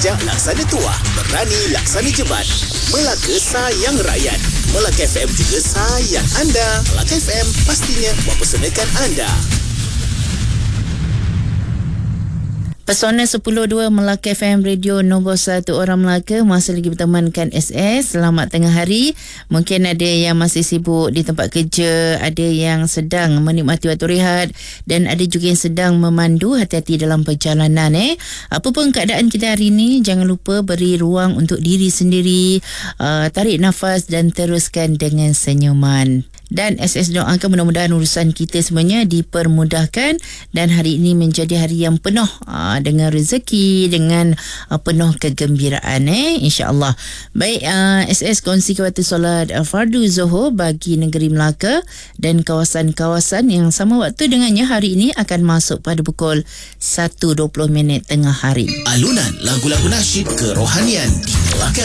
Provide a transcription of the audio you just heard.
Bijak laksana tuah, berani laksana jebat. Melaka sayang rakyat. Melaka FM juga sayang anda. Melaka FM pastinya mempersembahkan anda. Pesona 10.2 Melaka FM Radio nombor 1 orang Melaka masih lagi bertemankan SS. Selamat tengah hari. Mungkin ada yang masih sibuk di tempat kerja, ada yang sedang menikmati waktu rehat dan ada juga yang sedang memandu. Hati-hati dalam perjalanan. Apapun keadaan kita hari ini, jangan lupa beri ruang untuk diri sendiri, tarik nafas dan teruskan dengan senyuman. Dan SS doakan mudah-mudahan urusan kita semuanya dipermudahkan dan hari ini menjadi hari yang penuh dengan rezeki, dengan penuh kegembiraan, insya-Allah. Baik, SS kongsikan waktu solat fardu Zuhur bagi negeri Melaka dan kawasan-kawasan yang sama waktu dengannya hari ini akan masuk pada pukul 1.20 tengah hari. Alunan lagu-lagu nasyid kerohanian di Melaka